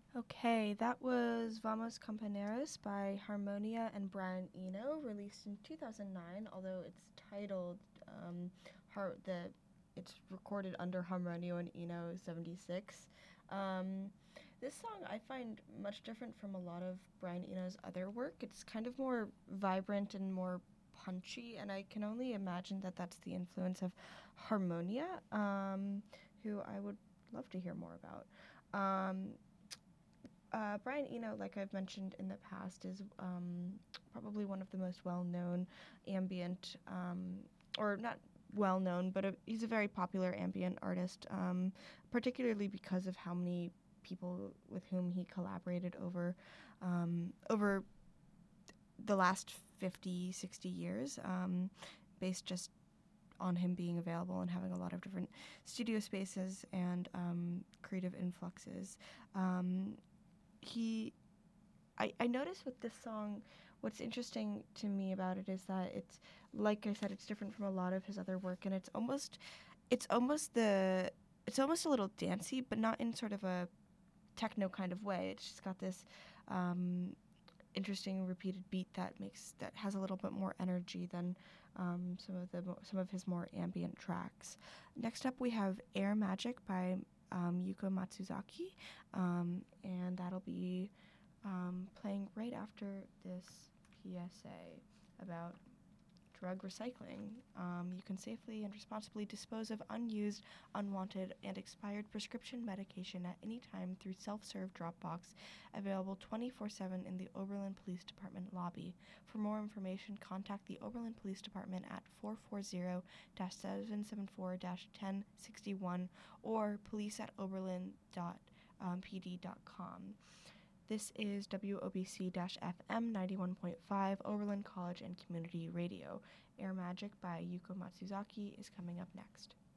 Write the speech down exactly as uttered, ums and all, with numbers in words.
Okay, that was Vamos Compañeros by Harmonia and Brian Eno, released in two thousand nine. Although it's titled, um, Har- the it's recorded under Harmonia and Eno seventy-six. Um, this song I find much different from a lot of Brian Eno's other work. It's kind of more vibrant and more punchy, and I can only imagine that that's the influence of Harmonia, um, who I would love to hear more about. Um, uh, Brian Eno, like I've mentioned in the past, is um, probably one of the most well-known ambient, um, or not well-known, but a, he's a very popular ambient artist, um, particularly because of how many people with whom he collaborated over um, over the last fifty, sixty years, um, based just on him being available and having a lot of different studio spaces and um, creative influxes. Um, he I, I noticed with this song, what's interesting to me about it is that it's, like I said, it's different from a lot of his other work, and it's almost, it's almost the, it's almost a little dancey, but not in sort of a techno kind of way. It's just got this um, interesting repeated beat that makes that has a little bit more energy than um, some of the some of his more ambient tracks. Next up, we have Air Magic by um, Yuko Matsuzaki, um, and that'll be um, playing right after this P S A about drug recycling. Um, you can safely and responsibly dispose of unused, unwanted, and expired prescription medication at any time through self-serve drop box, available twenty-four seven in the Oberlin Police Department lobby. For more information, contact the Oberlin Police Department at four four zero, seven seven four, one zero six one or police at oberlin dot p d dot com. This is W O B C-F M ninety-one point five, Oberlin College and Community Radio. Air Magic by Yuko Matsuzaki is coming up next.